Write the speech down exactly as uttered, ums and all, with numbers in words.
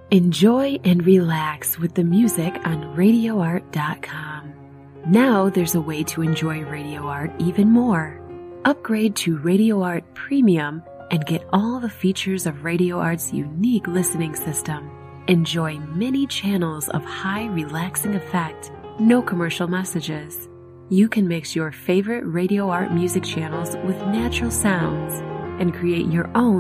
Enjoy and relax with the music on radio art dot com. Now there's a way to enjoy Radio Art even more. Upgrade to Radio Art Premium and get all the features of Radio Art's unique listening system. Enjoy many channels of high relaxing effect, no commercial messages. You can mix your favorite Radio Art music channels with natural sounds and create your own